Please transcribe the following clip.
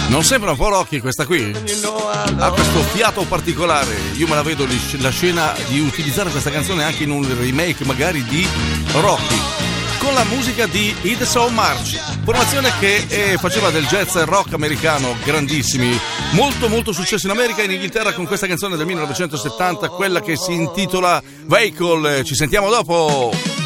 Non sembra un po' Rocky questa qui? Ha questo fiato particolare. Io me la vedo la scena di utilizzare questa canzone anche in un remake magari di Rocky, con la musica di Hit So March, formazione che faceva del jazz e rock americano grandissimi, molto successo in America e in Inghilterra con questa canzone del 1970, quella che si intitola Vehicle. Ci sentiamo dopo.